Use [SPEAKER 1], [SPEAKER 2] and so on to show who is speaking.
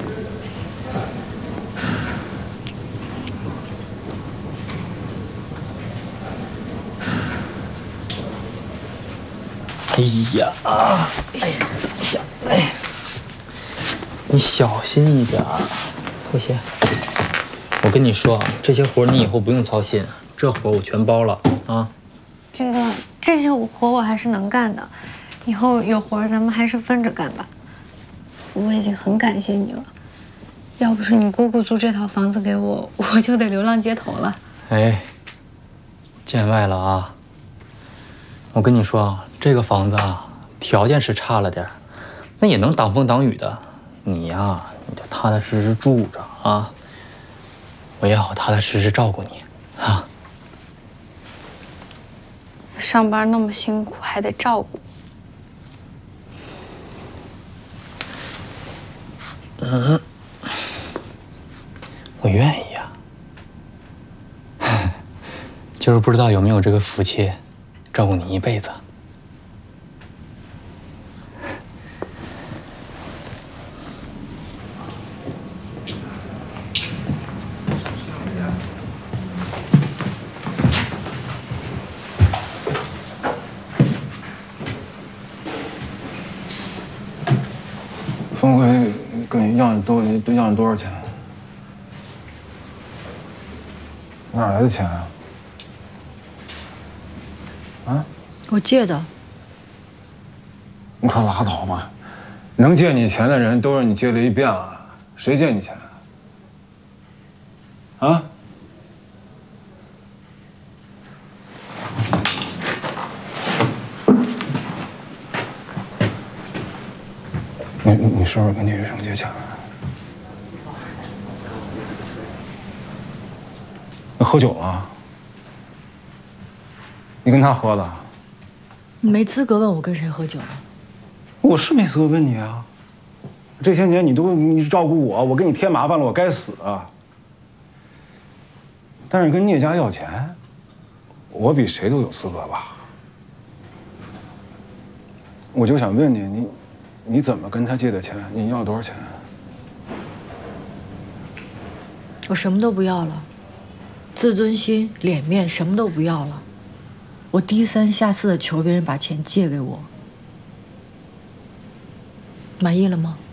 [SPEAKER 1] 哎呀，哎呀，哎，你小心一点，拖鞋。我跟你说啊，这些活你以后不用操心，这活我全包了啊。
[SPEAKER 2] 军哥，这些活我还是能干的，以后有活咱们还是分着干吧。我已经很感谢你了，要不是你姑姑租这套房子给我，我就得流浪街头了。哎，
[SPEAKER 1] 见外了啊！我跟你说啊，这个房子啊，条件是差了点，那也能挡风挡雨的。你呀，你就踏踏实实住着啊，我也好踏踏实实照顾你啊。
[SPEAKER 2] 上班那么辛苦，还得照顾。
[SPEAKER 1] 我愿意呀，就是不知道有没有这个福气，照顾你一辈子。
[SPEAKER 3] 峰辉跟你要你多少钱？哪来的钱啊？啊？
[SPEAKER 4] 我借的。
[SPEAKER 3] 你可拉倒吧！能借你钱的人都让你借了一遍了，谁借你钱？啊？你是不是跟聂雨生借钱了？你喝酒了？你跟他喝的？
[SPEAKER 4] 你没资格问我跟谁喝酒了。
[SPEAKER 3] 我是没资格问你啊。这些年你都一直照顾我，我给你添麻烦了，我该死啊。但是跟聂家要钱，我比谁都有资格吧？我就想问你怎么跟他借的钱？你要多少钱？
[SPEAKER 4] 我什么都不要了，自尊心、脸面什么都不要了。我低三下四的求别人把钱借给我，满意了吗？